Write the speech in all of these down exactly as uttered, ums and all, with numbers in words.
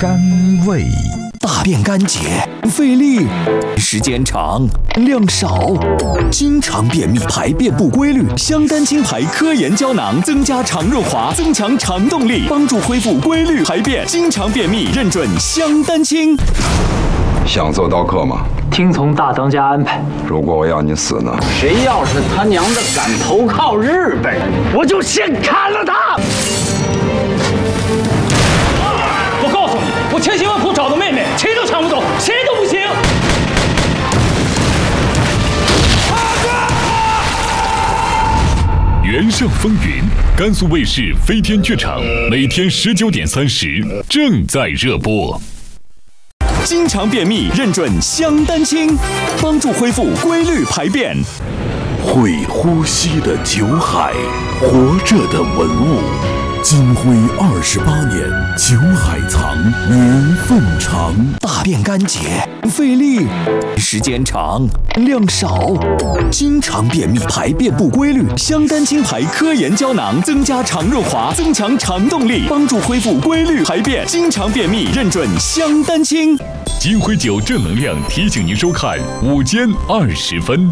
甘味。 大便干结，费力，时间长，量少，经常便秘，排便不规律。香丹清牌科研胶囊增加肠润滑，增强肠动力，帮助恢复规律排便。经常便秘，认准香丹清。 想做刀客吗？ 听从大当家安排。 如果我要你死呢？ 谁要是他娘的敢投靠日本，我就先砍了他！我告诉你，我千辛万苦找的妹妹，谁都抢不走，谁都不行。 原上风云，甘肃卫视飞天剧场，每天十九点三十正在热播。 经常便秘，认准香丹清，帮助恢复规律排便。 会呼吸的酒海，活着的文物。金辉二十八年，酒海藏，缘分长。 大便干结，费力，时间长，量少，经常便秘，排便不规律。香丹清牌科研胶囊增加肠润滑，增强肠动力，帮助恢复规律排便。经常便秘，认准香丹清。 金辉酒正能量提醒您收看午间二十分。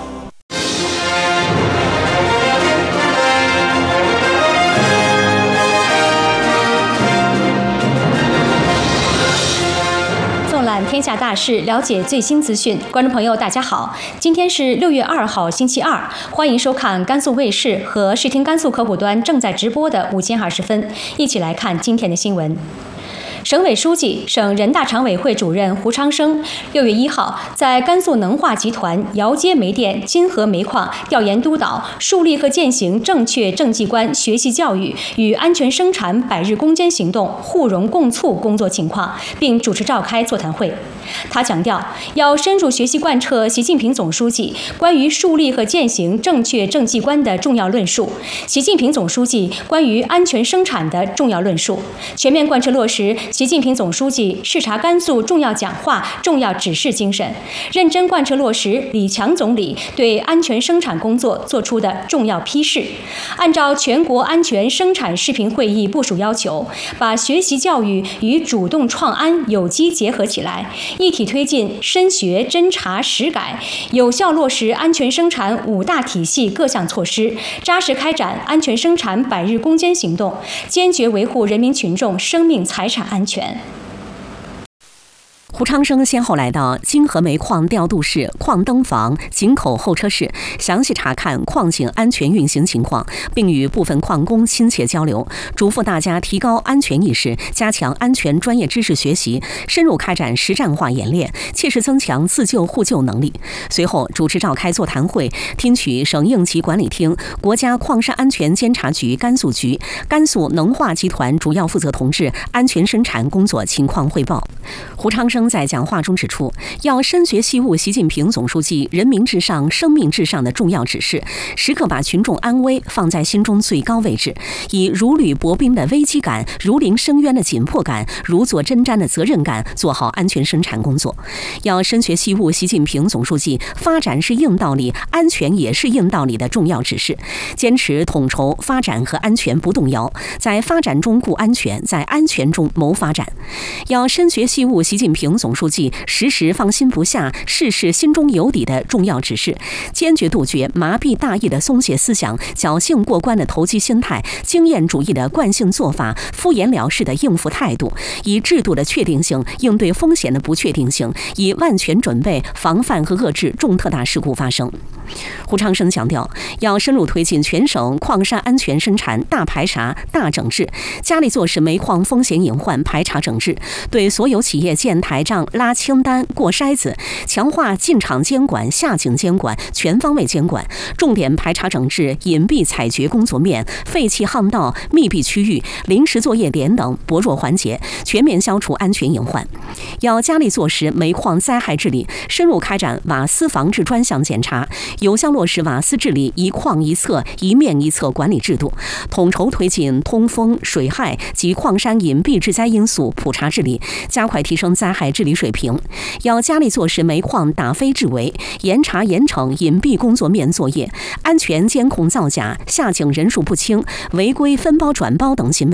天下大事，了解最新资讯。观众朋友，大家好，今天是六月二号，星期二，欢迎收看甘肃卫视和视听甘肃科普端正在直播的午间二十分，一起来看今天的新闻。省委书记、省人大常委会主任胡昌生六月一号在甘肃能化集团姚街煤电金河煤矿调研督导树立和践行正确政绩观学习教育与安全生产百日攻坚行动互融共促工作情况，并主持召开座谈会。他强调，要深入学习贯彻习近平总书记关于树立和践行正确政绩观的重要论述，习近平总书记关于安全生产的重要论述，全面贯彻落实习近平总书记视察甘肃重要讲话、重要指示精神，认真贯彻落实李强总理对安全生产工作作出的重要批示，按照全国安全生产视频会议部署要求，把学习教育与主动创安有机结合起来，一体推进深学侦查实改，有效落实安全生产五大体系各项措施，扎实开展安全生产百日攻坚行动，坚决维护人民群众生命财产安全。 胡昌生先后来到金河煤矿调度室、矿灯房、井口候车室，详细查看矿井安全运行情况，并与部分矿工亲切交流，嘱咐大家提高安全意识，加强安全专业知识学习，深入开展实战化演练，切实增强自救互救能力。随后主持召开座谈会，听取省应急管理厅、国家矿山安全监察局甘肃局、甘肃能化集团主要负责同志安全生产工作情况汇报。胡昌生在讲话中指出，要深学习悟习近平总书记人民至上、生命至上的重要指示，时刻把群众安危放在心中最高位置，以如履薄冰的危机感、如临深渊的紧迫感、如坐针毡的责任感，做好安全生产工作。要深学习悟习近平总书记发展是硬道理，安全也是硬道理的重要指示，坚持统筹发展和安全不动摇，在发展中顾安全，在安全中谋发展。要深学习悟习近平总书记时时放心不下、事事心中有底的重要指示，坚决杜绝麻痹大意的松懈思想、侥幸过关的投机心态、经验主义的惯性做法、敷衍了事的应付态度，以制度的确定性应对风险的不确定性，以万全准备防范和遏制重特大事故发生。胡昌生强调，要深入推进全省矿山安全生产大排查、大整治，加力做实煤矿风险隐患排查整治，对所有企业建台账、拉清单、过筛子，强化进场监管、下井监管，全方位监管，重点排查整治隐蔽采掘工作面、废弃巷道、密闭区域、临时作业点等薄弱环节，全面消除安全隐患。要加力做实煤矿灾害治理，深入开展瓦斯防治专项检查，有效落实瓦斯治理一矿一测、一面一测管理制度，统筹推进通风、水害及矿山隐蔽致灾因素普查治理，加快提升灾害治理水平。要加力做实煤矿打非治围，严查严惩隐蔽工作面作业、安全监控造假、下井人数不清、违规分包转包等行为。